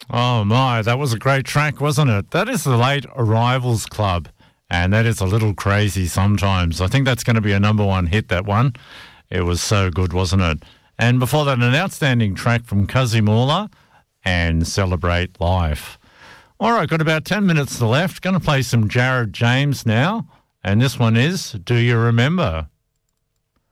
Oh, my, that was a great track, wasn't it? That is the Late Arrivals Club, and that is a little crazy sometimes. I think that's going to be a number one hit, that one. It was so good, wasn't it? And before that, an outstanding track from Kazimula and Celebrate Life. All right, got about 10 minutes left. Going to play some Jared James now, and this one is Do You Remember?